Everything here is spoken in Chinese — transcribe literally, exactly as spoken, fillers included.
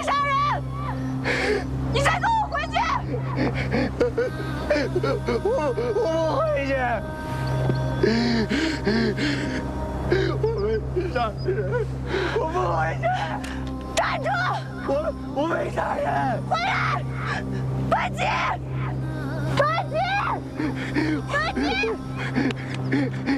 会杀人！你再跟我回去！ 我我不回去！我没杀人！我不回去！ 站住！ 我我没杀人！ 回来！反击！反击！反击！